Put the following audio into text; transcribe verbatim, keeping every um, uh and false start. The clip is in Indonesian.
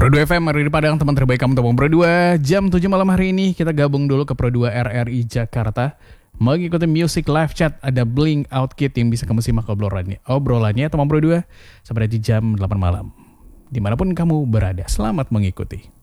Pro dua F M, Radio Padang, teman terbaik kamu teman Pro dua. Jam tujuh malam hari ini kita gabung dulu ke Pro dua R R I Jakarta. Mengikuti music live chat, ada Blink Out Kid yang bisa kamu simak obrolannya. Obrolannya teman Pro dua sampai di jam delapan malam. Dimanapun kamu berada, selamat mengikuti.